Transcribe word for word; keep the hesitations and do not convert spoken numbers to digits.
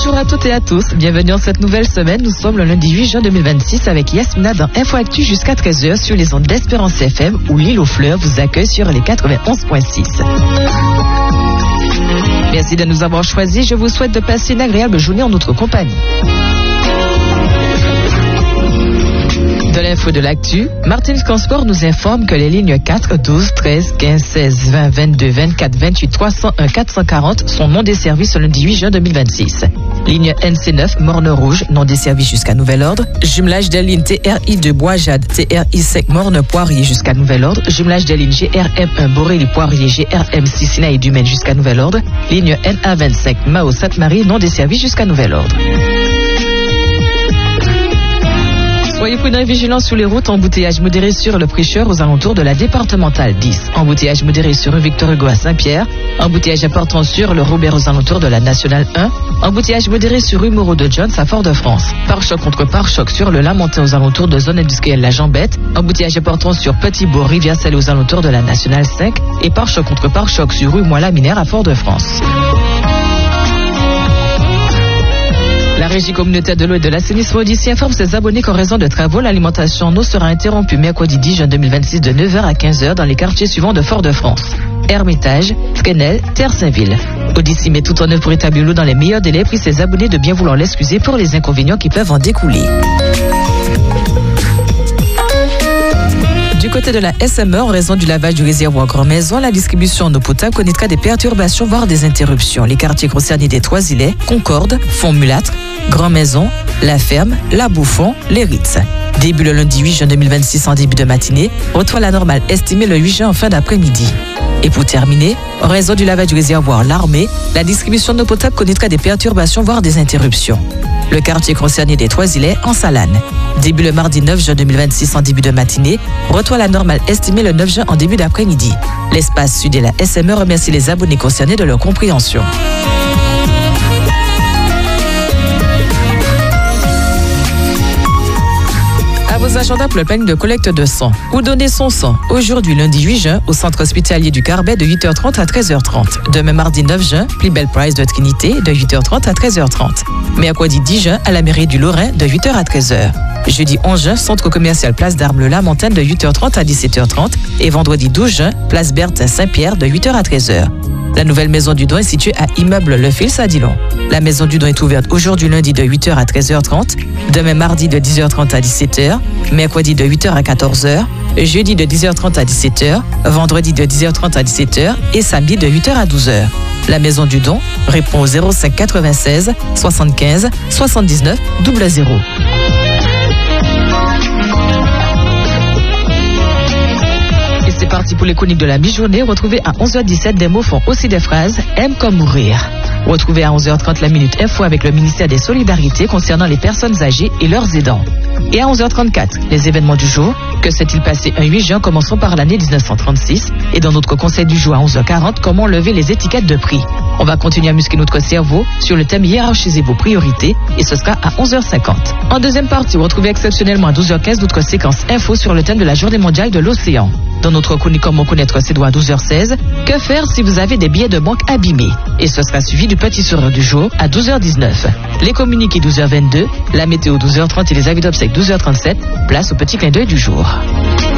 Bonjour à toutes et à tous, bienvenue en cette nouvelle semaine. Nous sommes le lundi huit juin deux mille vingt-six avec Yasmina dans Info Actu jusqu'à treize heures sur les ondes d'Espérance F M où l'île aux fleurs vous accueille sur les quatre-vingt-onze virgule six. Merci de nous avoir choisis, je vous souhaite de passer une agréable journée en notre compagnie. De l'info de l'actu, Martin Transport nous informe que les lignes quatre, douze, treize, quinze, seize, vingt, vingt-deux, vingt-quatre, vingt-huit, trois cent un, quatre cent quarante sont non desservies ce lundi huit juin deux mille vingt-six. Ligne N C neuf, Morne-Rouge, non desservie jusqu'à nouvel ordre. Jumelage des lignes T R I deux, Bois-Jade, T R I cinq, Morne-Poirier jusqu'à nouvel ordre. Jumelage des lignes G R M un, Borély-Poirier, G R M six, Sinaï-Dumaine jusqu'à nouvel ordre. Ligne N A vingt-cinq, Mao-Sainte-Marie, non desservie jusqu'à nouvel ordre. Soyez prudents et vigilants sur les routes. Embouteillage modéré sur le Prêcheur aux alentours de la départementale dix. Embouteillage modéré sur rue Victor Hugo à Saint-Pierre. Embouteillage important sur le Robert aux alentours de la nationale un. Embouteillage modéré sur rue Moreau de Jones à Fort-de-France. Pare-choc contre pare-choc sur le Lamentin aux alentours de zone industrielle La Jambette. Embouteillage important sur Petit-Bourg, Rivière-Salée aux alentours de la nationale cinq. Et pare-choc contre pare-choc sur rue Mois-la-Minière à Fort-de-France. La Régie communautaire de l'eau et de l'assainissement d'ici informe ses abonnés qu'en raison de travaux, l'alimentation en eau sera interrompue mercredi dix juin deux mille vingt-six de neuf heures à quinze heures dans les quartiers suivants de Fort-de-France. Hermitage, Fresnel, Terre-Saint-Ville. Odyssey met tout en œuvre pour établir l'eau dans les meilleurs délais, prie ses abonnés de bien vouloir l'excuser pour les inconvénients qui peuvent en découler. Du côté de la S M E, en raison du lavage du réservoir Grand Maison, la distribution en eau potable connaîtra des perturbations, voire des interruptions. Les quartiers concernés des Trois-Îlets, Concorde, Font-Mulâtre, Grand Maison, La Ferme, La Bouffon, Les Ritz. Début le lundi huit juin deux mille vingt-six en début de matinée, retour à la normale estimé le huit juin en fin d'après-midi. Et pour terminer, en raison du lavage du réservoir L'Armée, la distribution d'eau potable connaîtra des perturbations, voire des interruptions. Le quartier concerné des Trois-Îlets en Salane. Début le mardi neuf juin deux mille vingt-six en début de matinée, retour à la normale estimé le neuf juin en début d'après-midi. L'espace sud et la S M E remercient les abonnés concernés de leur compréhension. À vos agendas pour le planning de collecte de sang. Où donner son sang? Aujourd'hui, lundi huit juin, au centre hospitalier du Carbet de huit heures trente à treize heures trente. Demain, mardi neuf juin, Plibel Price de Trinité de huit heures trente à treize heures trente. Mercredi dix juin, à la mairie du Lorrain de huit heures à treize heures. Jeudi onze juin, centre commercial Place d'Armes Le Lamentin de huit heures trente à dix-sept heures trente. Et vendredi douze juin, Place Berthe Saint-Pierre de huit heures à treize heures. La nouvelle maison du don est située à Immeuble Le Fils à Dillon. La maison du don est ouverte aujourd'hui lundi de huit heures à treize heures trente, demain mardi de dix heures trente à dix-sept heures, mercredi de huit heures à quatorze heures, jeudi de dix heures trente à dix-sept heures, vendredi de dix heures trente à dix-sept heures et samedi de huit heures à douze heures. La maison du don répond au zéro cinq quatre-vingt-seize soixante-quinze soixante-dix-neuf zéro zéro. C'est parti pour les chroniques de la mi-journée. Retrouvez à onze heures dix-sept des mots font aussi des phrases. Aime comme mourir. Retrouvez à onze heures trente la Minute Info avec le ministère des Solidarités concernant les personnes âgées et leurs aidants. Et à onze heures trente-quatre, les événements du jour. Que s'est-il passé un huit juin? Commençons par l'année dix-neuf cent trente-six. Et dans notre conseil du jour à onze heures quarante, comment lever les étiquettes de prix. On va continuer à muscler notre cerveau sur le thème hiérarchiser vos priorités et ce sera à onze heures cinquante. En deuxième partie, retrouvez exceptionnellement à douze heures quinze notre séquence info sur le thème de la journée mondiale de l'océan. Dans notre chronique comment connaître ses doigts à douze heures seize, que faire si vous avez des billets de banque abîmés? Et ce sera suivi du petit sourire du jour à douze heures dix-neuf. Les communiqués douze heures vingt-deux, la météo douze heures trente et les avis d'obsèques douze heures trente-sept, place au petit clin d'œil du jour.